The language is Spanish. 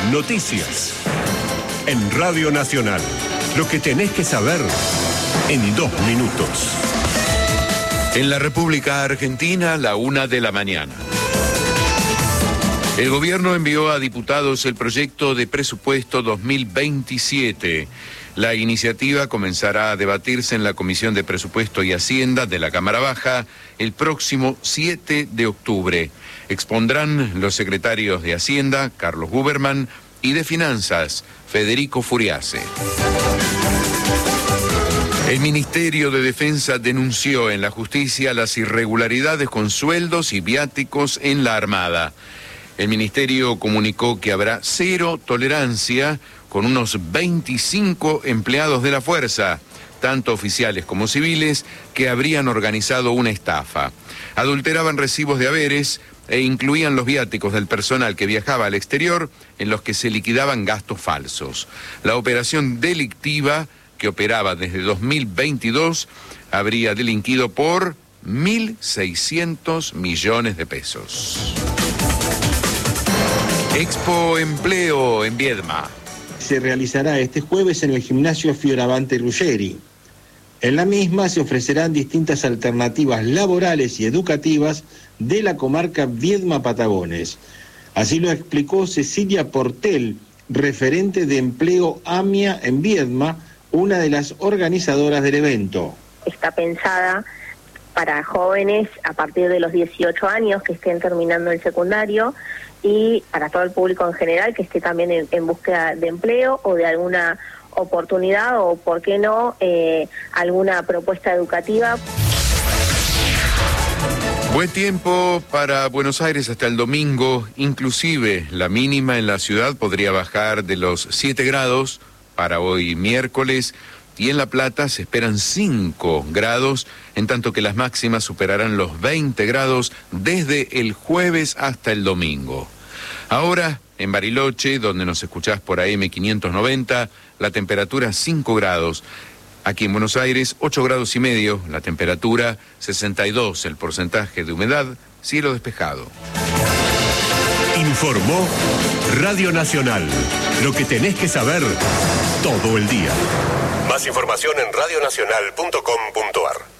Noticias. En Radio Nacional. Lo que tenés que saber en 2 minutos. En la República Argentina, la 1 de la mañana. El gobierno envió a diputados el proyecto de presupuesto 2027. La iniciativa comenzará a debatirse en la Comisión de Presupuesto y Hacienda de la Cámara Baja el próximo 7 de octubre. Expondrán los secretarios de Hacienda, Carlos Guberman, y de Finanzas, Federico Furiase. El Ministerio de Defensa denunció en la justicia las irregularidades con sueldos y viáticos en la Armada. El Ministerio comunicó que habrá 0 tolerancia con unos 25 empleados de la fuerza, tanto oficiales como civiles, que habrían organizado una estafa. Adulteraban recibos de haberes e incluían los viáticos del personal que viajaba al exterior, en los que se liquidaban gastos falsos. La operación delictiva, que operaba desde 2022, habría delinquido por 1.600 millones de pesos. Expo Empleo en Viedma. Se realizará este jueves en el gimnasio Fioravante Ruggeri. En la misma se ofrecerán distintas alternativas laborales y educativas de la comarca Viedma-Patagones. Así lo explicó Cecilia Portel, referente de empleo AMIA en Viedma, una de las organizadoras del evento. Está pensada para jóvenes a partir de los 18 años que estén terminando el secundario y para todo el público en general que esté también en búsqueda de empleo o de alguna oportunidad o, por qué no, alguna propuesta educativa. Buen tiempo para Buenos Aires hasta el domingo, inclusive la mínima en la ciudad podría bajar de los 7 grados para hoy miércoles, y en La Plata se esperan 5 grados, en tanto que las máximas superarán los 20 grados desde el jueves hasta el domingo. Ahora, en Bariloche, donde nos escuchás por AM 590, la temperatura 5 grados. Aquí en Buenos Aires, 8 grados y medio, la temperatura 62, el porcentaje de humedad, cielo despejado. Informó Radio Nacional. Lo que tenés que saber todo el día. Más información en radionacional.com.ar.